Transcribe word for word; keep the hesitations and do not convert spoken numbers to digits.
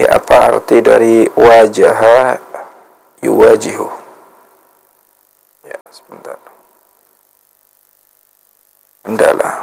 Ya, apa arti dari wajaha yuwajihu? Ya, sebentar. Hendaklah.